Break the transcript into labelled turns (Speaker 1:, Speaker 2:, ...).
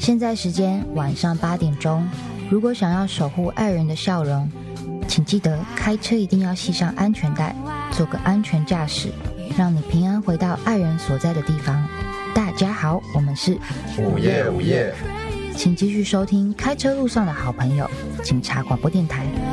Speaker 1: 现在时间晚上8点钟，如果想要守护爱人的笑容，请记得开车一定要系上安全带，做个安全驾驶，让你平安回到爱人所在的地方。大家好，我们是
Speaker 2: 午夜午夜，
Speaker 1: 请继续收听开车路上的好朋友警察广播电台。